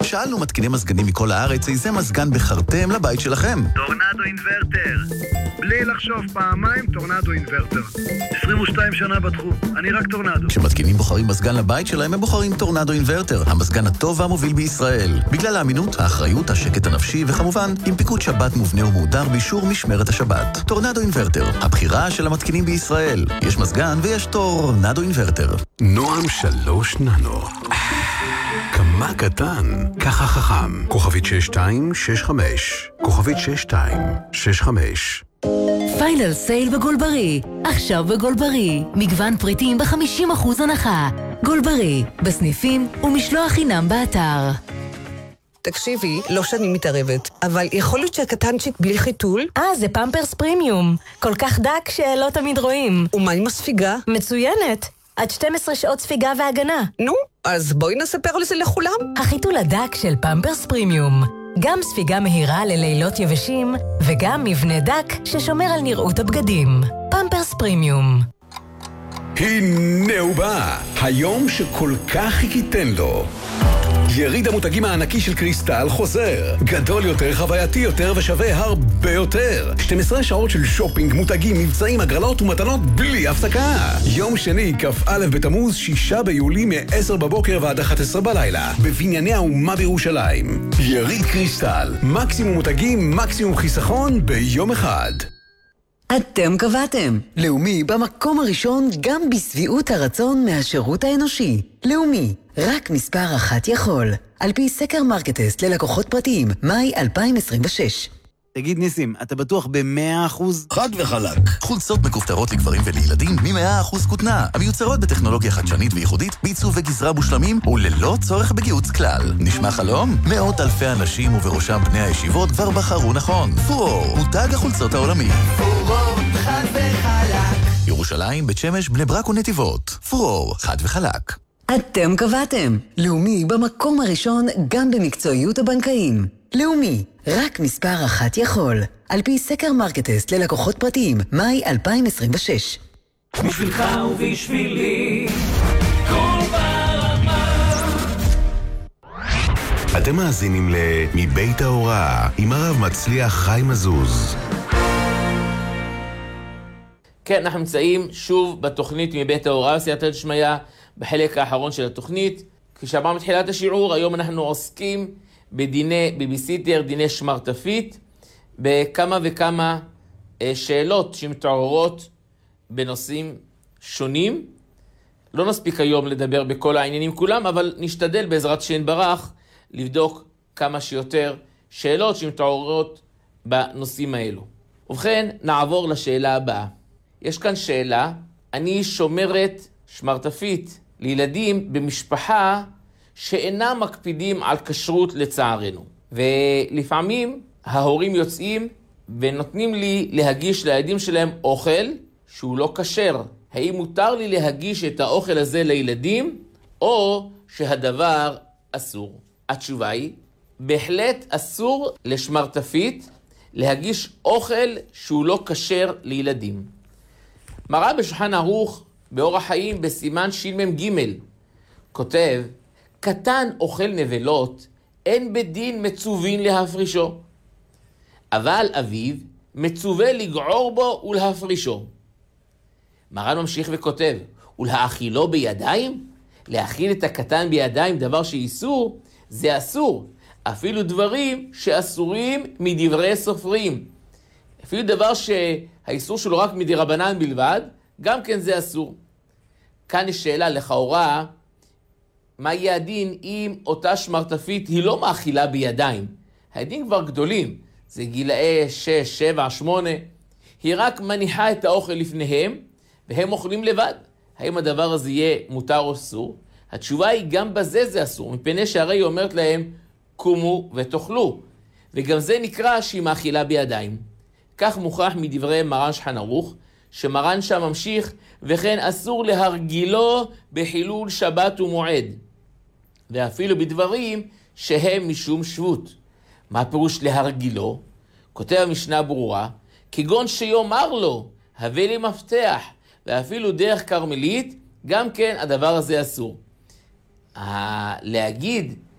שאלנו מתקיני מזגנים מכל הארץ איזה מזגן בחרתם לבית שלכם. טורנדו אינברטר. בלי לחשוב פעמיים, טורנדו אינברטר. 22 שנה בתחום, אני רק טורנדו. כשמתקינים בוחרים מזגן לבית שלהם, הם בוחרים טורנדו אינברטר, המזגן הטוב והמוביל בישראל. בגלל האמינות, האחריות, השקט הנפשי, וכמובן, עם פיקוד שבת מובנה ומהודר באישור משמרת השבת. טורנדו אינברטר, הבחירה של המתקינים בישראל. יש מזגן ויש טורנדו אינברטר. נועם 3 ננו. כמה קטן, ככה חכם. כוכבית 6265. כוכבית 6265. פיינל סייל בגולברי. עכשיו בגולברי. מגוון פריטים ב-50% הנחה. גולברי, בסניפים ומשלוח חינם באתר. תקשיבי, לא שאני מתערבת, אבל יכול להיות שהקטנצ'יק בלי חיתול? זה פמפרס פרימיום. כל כך דק שלא תמיד רואים. ומה עם הספיגה? מצוינת. עד 12 שעות ספיגה והגנה. נו, אז בואי נספר לזה לכולם. החיתול הדק של פמפרס פרימיום. גם ספיגה מהירה ללילות יבשים, וגם מבנה דק ששומר על נראות הבגדים. פמפרס פרימיום. הנה הוא בא, היום שכל כך חיכיתן לו. יריד המותגים הענקי של קריסטל חוזר. גדול יותר, חווייתי יותר ושווה הרבה יותר. 12 שעות של שופינג, מותגים, מבצעים, הגרלות ומתנות בלי הפסקה. יום שני, כ"א בתמוז, 6 ביולי, מ-10 בבוקר ועד 11 בלילה. בבנייני האומה בירושלים. יריד קריסטל. מקסימום מותגים, מקסימום חיסכון ביום אחד. אתם קבעתם. לאומי במקום הראשון גם בסביעות הרצון מהשירות האנושי. לאומי, רק מספר אחת יכול. על פי סקר מרקטסט ללקוחות פרטיים, מאי 2026. תגיד ניסים, אתה בטוח ב100%? חד וחלק. חולצות מכופתרות לגברים ולילדים מ100% כותנה, המיוצרות בטכנולוגיה חדשנית וייחודית, בעיצוב וגזרה מושלמים וללא צורך בגיהוץ כלל. נשמע חלום? מאות אלפי אנשים ובראשם בני הישיבות כבר בחרו נכון. פורור, מותג החולצות העולמי. פורור, חד וחלק. ירושלים, בית שמש, בני ברק ונתיבות. פורור, חד וחלק. אתם קבעתם. לאומי במקום הראשון גם במקצועיות הבנקאים. לאומי, רק מספר אחת יכול. על פי סקר מרקטסט ללקוחות פרטיים, מאי 2026. בשבילך ובשבילי, כל ברמה. אתם מאזינים מבית ההוראה עם הרב מצליח חיים מזוז. כן, אנחנו נמצאים שוב בתוכנית מבית ההוראה, סייעתא דשמיא, בחלק האחרון של התוכנית. כשאמרנו מתחילת השיעור, היום אנחנו עוסקים בדיני בייביסיטר, דיני שמרטפית, בכמה וכמה שאלות שמתעוררות בנושאים שונים. לא נספיק היום לדבר בכל העניינים כולם, אבל נשתדל בעזרת שם ברך לבדוק כמה שיותר שאלות שמתעוררות בנושאים האלו. ובכן, נעבור לשאלה הבאה. יש כאן שאלה, אני שומרת שמרטפית לילדים במשפחה שאינם מקפידים על כשרות לצערנו. ולפעמים ההורים יוצאים ונותנים לי להגיש לילדים שלהם אוכל שהוא לא כשר. האם מותר לי להגיש את האוכל הזה לילדים או שהדבר אסור? התשובה היא, בהחלט אסור לשמרטפית להגיש אוכל שהוא לא כשר לילדים. מראה בשולחן ערוך באורח חיים בסימן שמ"ג כותב, קטן אוכל נבלות, אין בדין מצווין להפרישו. אבל אביו מצווה לגעור בו ולהפרישו. מרן ממשיך וכותב, ולהאכילו בידיים? להאכיל את הקטן בידיים דבר שאיסור? זה אסור. אפילו דברים שאסורים מדברי סופרים. אפילו דבר שהאיסור שלו רק מדרבנן בלבד, גם כן זה אסור. כאן יש שאלה לכאורה, מה יהיה הדין אם אותה שמרטפית היא לא מאכילה בידיים? הדין כבר גדולים, זה גילאי 6, 7, 8. היא רק מניחה את האוכל לפניהם, והם אוכלים לבד. האם הדבר הזה יהיה מותר או אסור? התשובה היא גם בזה זה אסור, מפני שהרי היא אומרת להם, קומו ותאכלו. וגם זה נקרא שהיא מאכילה בידיים. כך מוכח מדברי מרן שולחן ערוך, שמרן שם ממשיך, וכן אסור להרגילו בחילול שבת ומועד. ואפילו בדברים שהם משום שבות. מה פירוש להרגילו? כותב המשנה ברורה, כגון שיאמר לו, הבא לי מפתח, ואפילו דרך קרמלית, גם כן הדבר הזה אסור. להגיד